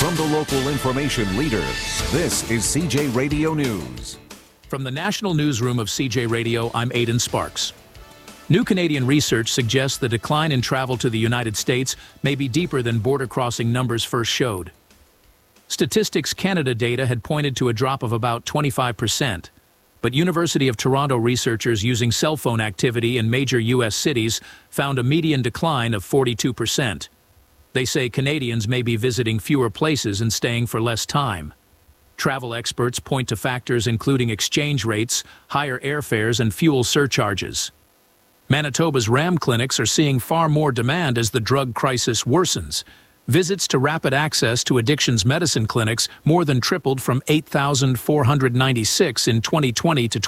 from the local information leader. This is CJ Radio News. From the National Newsroom of CJ Radio, I'm Aidan Sparks. New Canadian research suggests the decline in travel to the United States may be deeper than border-crossing numbers first showed. Statistics Canada data had pointed to a drop of about 25%, but University of Toronto researchers using cell phone activity in major U.S. cities found a median decline of 42%. They say Canadians may be visiting fewer places and staying for less time. Travel experts point to factors including exchange rates, higher airfares, and fuel surcharges. Manitoba's RAM clinics are seeing far more demand as the drug crisis worsens. Visits to rapid access to addictions medicine clinics more than tripled from 8,496 in 2020 to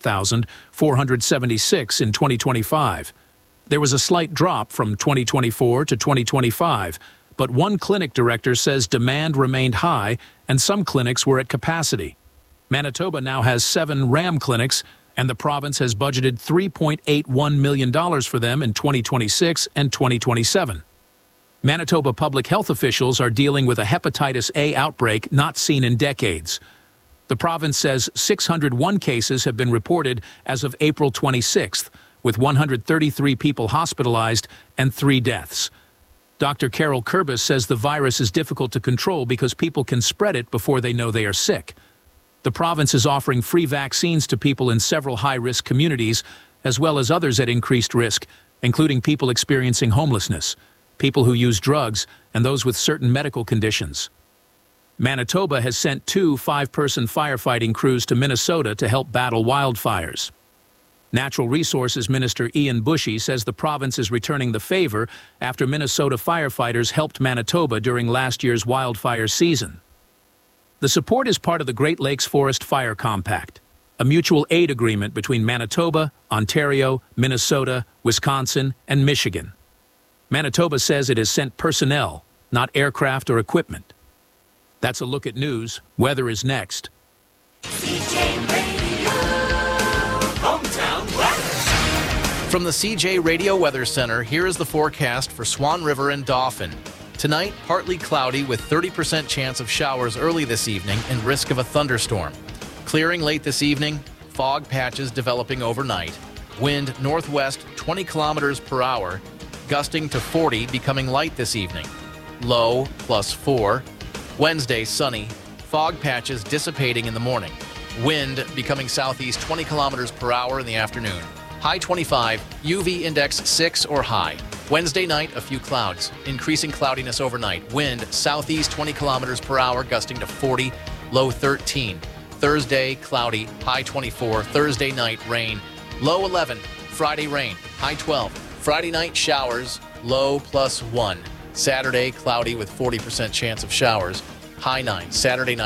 28,476 in 2025. There was a slight drop from 2024 to 2025, but one clinic director says demand remained high and some clinics were at capacity. Manitoba now has 7 RAM clinics, and the province has budgeted $3.81 million for them in 2026 and 2027. Manitoba public health officials are dealing with a hepatitis A outbreak not seen in decades. The province says 601 cases have been reported as of April 26th, with 133 people hospitalized and 3 deaths. Dr. Carol Kurbis says the virus is difficult to control because people can spread it before they know they are sick. The province is offering free vaccines to people in several high-risk communities, as well as others at increased risk, including people experiencing homelessness, people who use drugs, and those with certain medical conditions. Manitoba has sent 2 5-person firefighting crews to Minnesota to help battle wildfires. Natural Resources Minister Ian Bushy says the province is returning the favor after Minnesota firefighters helped Manitoba during last year's wildfire season. The support is part of the Great Lakes Forest Fire Compact, a mutual aid agreement between Manitoba, Ontario, Minnesota, Wisconsin, and Michigan. Manitoba says it has sent personnel, not aircraft or equipment. That's a look at news. Weather is next. CJ Radio, hometown weather. From the CJ Radio Weather Center, here is the forecast for Swan River and Dauphin. Tonight, partly cloudy with 30% chance of showers early this evening and risk of a thunderstorm. Clearing late this evening, fog patches developing overnight. Wind northwest 20 kilometers per hour, gusting to 40, becoming light this evening. Low +4. Wednesday, sunny. Fog patches dissipating in the morning. Wind becoming southeast 20 kilometers per hour in the afternoon. High 25, UV index 6 or high. Wednesday night, a few clouds. Increasing cloudiness overnight. Wind southeast 20 kilometers per hour, gusting to 40, low 13. Thursday, cloudy, high 24. Thursday night, rain. Low 11. Friday, rain. High 12. Friday night, showers. Low +1. Saturday, cloudy with 40% chance of showers. High 9. Saturday night.